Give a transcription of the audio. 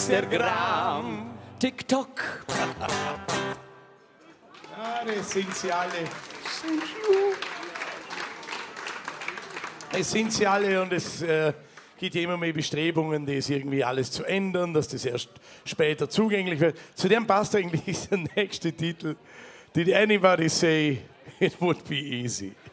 Instagram, TikTok. Ja, das sind sie alle. Es sind sie alle und es gibt ja immer mehr Bestrebungen, das irgendwie alles zu ändern, dass das erst später zugänglich wird. Zu dem passt eigentlich der nächste Titel. Did anybody say it would be easy?